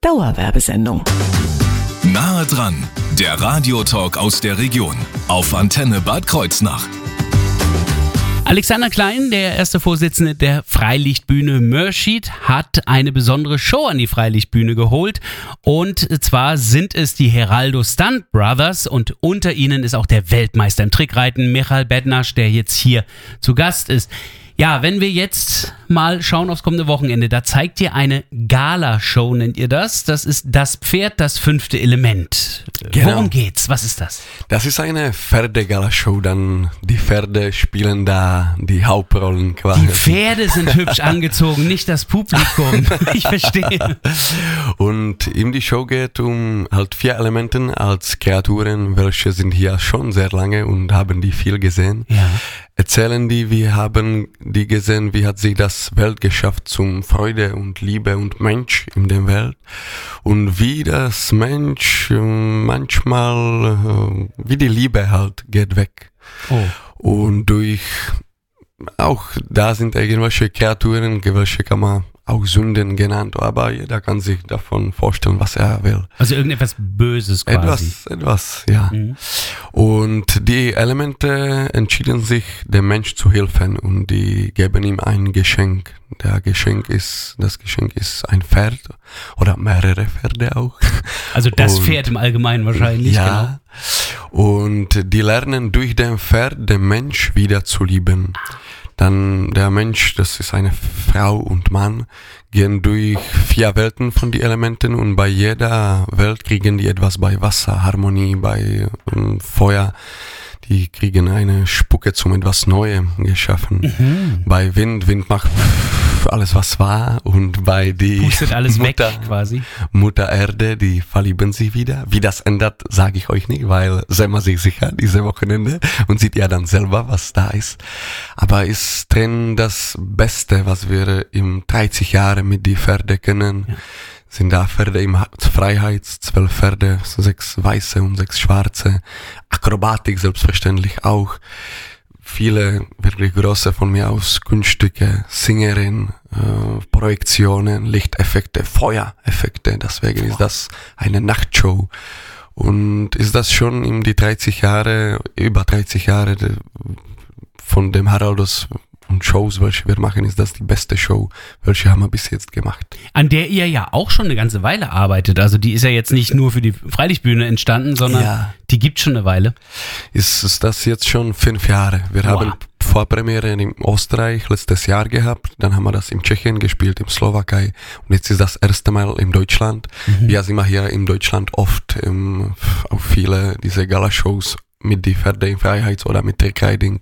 Dauerwerbesendung. Nahe dran, der Radiotalk aus der Region auf Antenne Bad Kreuznach. Alexander Klein, der erste Vorsitzende der Freilichtbühne Mörschid, hat eine besondere Show an die Freilichtbühne geholt. Und zwar sind es die Heraldo Stunt Brothers und unter ihnen ist auch der Weltmeister im Trickreiten Michael Bednarz, der jetzt hier zu Gast ist. Ja, wenn wir jetzt mal schauen aufs kommende Wochenende, da zeigt ihr eine Gala-Show, nennt ihr das. Das ist das Pferd, das fünfte Element. Genau. Worum geht's? Was ist das? Das ist eine Pferde-Gala-Show, dann die Pferde spielen da die Hauptrollen quasi. Die Pferde sind hübsch angezogen, nicht das Publikum. Ich verstehe. Und in die Show geht um halt 4 Elementen als Kreaturen, welche sind hier schon sehr lange und haben die viel gesehen. Ja. Erzählen die, wir haben die gesehen, wie hat sich das Welt geschafft zum Freude und Liebe und Mensch in der Welt und wie das Mensch manchmal, wie die Liebe halt geht weg. Oh. Und durch, auch da sind irgendwelche Kreaturen, welche kann man auch Sünden genannt, aber jeder kann sich davon vorstellen, was er will. Also irgendetwas Böses quasi. Etwas, ja. Mhm. Und die Elemente entschieden sich, dem Mensch zu helfen und die geben ihm ein Geschenk. Das Geschenk ist ein Pferd oder mehrere Pferde auch. Also das Pferd im Allgemeinen wahrscheinlich, ja, genau. Und die lernen durch den Pferd den Mensch wieder zu lieben. Dann der Mensch, das ist eine Frau und Mann, gehen durch 4 Welten von den Elementen und bei jeder Welt kriegen die etwas, bei Wasser, Harmonie, bei Feuer. Die kriegen eine Spucke zum etwas Neuem geschaffen. Mhm. Bei Wind macht alles, was war. Und bei die pustet alles weg quasi. Mutter Erde, die verlieben sich wieder. Wie das ändert, sage ich euch nicht, weil seid mal sich sicher, diese Wochenende. Und seht ja dann selber, was da ist. Aber ist drin das Beste, was wir im 30 Jahre mit die Pferde kennen. Ja. Sind da Pferde im Freiheit, 12 Pferde, 6 weiße und 6 schwarze. Akrobatik selbstverständlich auch. Viele wirklich große von mir aus Kunststücke, Sängerin, Projektionen, Lichteffekte, Feuereffekte. Deswegen ist das eine Nachtshow. Und ist das schon in die über 30 Jahre von dem Heraldos und Shows, welche wir machen, ist das die beste Show, welche haben wir bis jetzt gemacht. An der ihr ja auch schon eine ganze Weile arbeitet. Also die ist ja jetzt nicht nur für die Freilichtbühne entstanden, sondern die gibt schon eine Weile. Ist das jetzt schon 5 Jahre. Wir haben Vorpremiere in Österreich letztes Jahr gehabt, dann haben wir das in Tschechien gespielt, in Slowakei und jetzt ist das erste Mal in Deutschland. Wir sind hier in Deutschland oft auf viele diese Gala-Shows mit die Pferde in Freiheit oder mit Trickriding.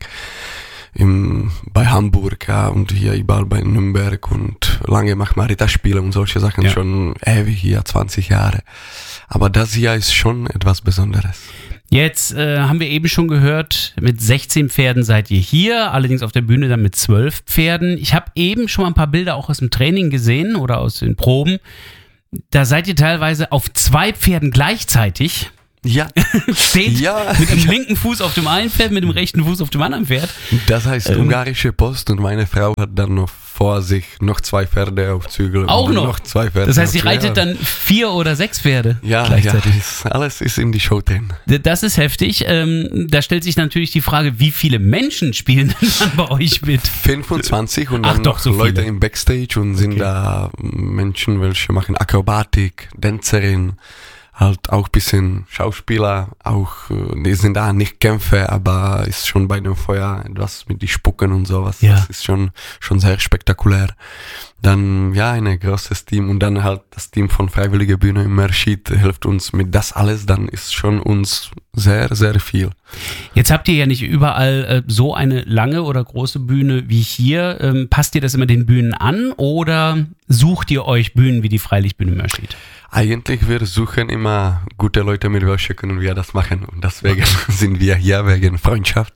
Bei Hamburg, ja, und hier überall bei Nürnberg und lange macht man Ritterspiele und solche Sachen, schon ewig hier, 20 Jahre. Aber das hier ist schon etwas Besonderes. Jetzt haben wir eben schon gehört, mit 16 Pferden seid ihr hier, allerdings auf der Bühne dann mit 12 Pferden. Ich habe eben schon mal ein paar Bilder auch aus dem Training gesehen oder aus den Proben. Da seid ihr teilweise auf 2 Pferden gleichzeitig. Ja. Steht mit dem linken Fuß auf dem einen Pferd, mit dem rechten Fuß auf dem anderen Pferd. Das heißt ungarische Post und meine Frau hat dann noch vor sich noch 2 Pferde auf Zügel. Auch noch 2 Pferde. Das heißt, sie reitet dann 4 oder 6 Pferde gleichzeitig. Ja, alles ist in die Show drin. Das ist heftig. Da stellt sich natürlich die Frage, wie viele Menschen spielen denn dann bei euch mit? 25 und dann noch so Leute im Backstage und sind da Menschen, welche machen Akrobatik, Tänzerin. Halt auch ein bisschen Schauspieler, auch, die sind da nicht Kämpfe, aber ist schon bei dem Feuer etwas mit die Spucken und sowas. Ja. Das ist schon sehr spektakulär. Dann, ein großes Team und dann halt das Team von Freiwillige Bühne im Mörschid hilft uns mit das alles, dann ist schon uns sehr, sehr viel. Jetzt habt ihr ja nicht überall so eine lange oder große Bühne wie hier. Passt ihr das immer den Bühnen an oder sucht ihr euch Bühnen wie die Freilichtbühne Mörschid? Eigentlich, wir suchen immer gute Leute, mit welchen können wir das machen. Und deswegen sind wir hier, wegen Freundschaft.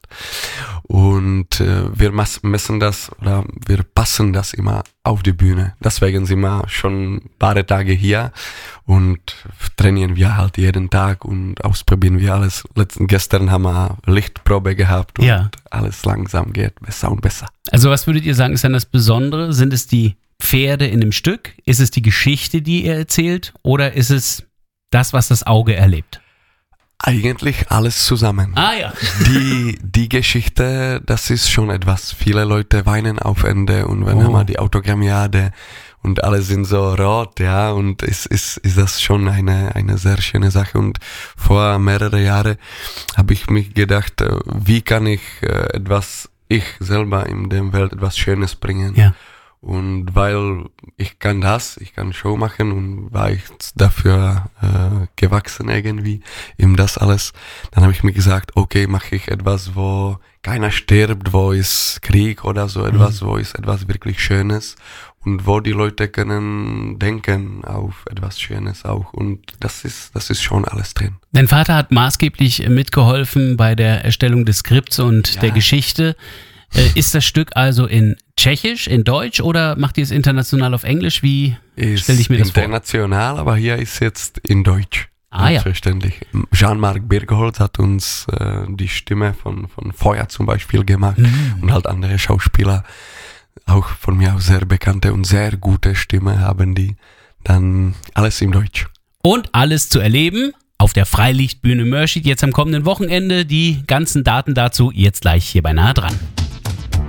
Und wir messen das oder wir passen das immer auf die Bühne. Deswegen sind wir schon ein paar Tage hier und trainieren wir halt jeden Tag und ausprobieren wir alles. Gestern haben wir Lichtprobe gehabt und alles langsam geht besser und besser. Also was würdet ihr sagen, ist dann das Besondere? Sind es die Pferde in dem Stück? Ist es die Geschichte, die ihr erzählt? Oder ist es das, was das Auge erlebt? Eigentlich alles zusammen. Ah ja. Die Geschichte, das ist schon etwas. Viele Leute weinen auf Ende und wenn haben wir die Autogrammiade und alle sind so rot, ja, und ist das schon eine sehr schöne Sache. Und vor mehreren Jahren habe ich mich gedacht, wie kann ich ich selber in der Welt etwas Schönes bringen. Ja. Und weil ich kann Show machen und war ich dafür gewachsen irgendwie, eben das alles. Dann habe ich mir gesagt, okay, mache ich etwas, wo keiner stirbt, wo ist Krieg oder so etwas, wo ist etwas wirklich Schönes und wo die Leute können denken auf etwas Schönes auch. Und das ist schon alles drin. Dein Vater hat maßgeblich mitgeholfen bei der Erstellung des Skripts und der Geschichte. Ist das Stück also in Tschechisch, in Deutsch oder macht ihr es international auf Englisch? Wie stelle ich mir das vor? International, aber hier ist jetzt in Deutsch. Selbstverständlich. Jean-Marc Birkholz hat uns die Stimme von Feuer zum Beispiel gemacht und halt andere Schauspieler, auch von mir aus sehr bekannte und sehr gute Stimme haben die. Dann alles in Deutsch. Und alles zu erleben auf der Freilichtbühne Mörschid jetzt am kommenden Wochenende. Die ganzen Daten dazu jetzt gleich hier bei Nahe dran.